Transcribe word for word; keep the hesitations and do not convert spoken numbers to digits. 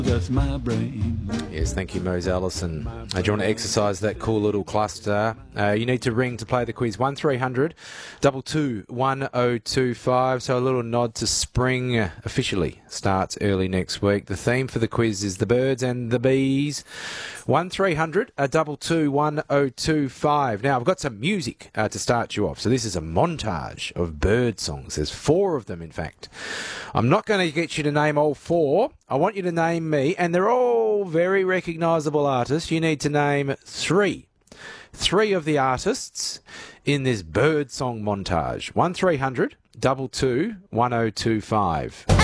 That's my brain. Yes, thank you, Mose Allison. Uh, do you want to exercise that cool little cluster? Uh, you need to ring to play the quiz. one three hundred, two two one oh two five. So a little nod to spring uh, officially starts early next week. The theme for the quiz is the birds and the bees. one three hundred, two two one oh two five. Now, I've got some music uh, to start you off. So this is a montage of bird songs. There's four of them, in fact. I'm not going to get you to name all four. I want you to name me, and they're all very recognisable artists. You need to name three. Three of the artists in this bird song montage. one three hundred, two two one oh two five.